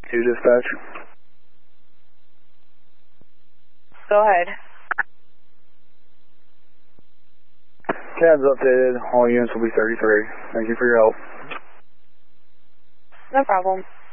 2 dispatch. Go ahead. Cab's updated. All units will be 33. Thank you for your help. No problem.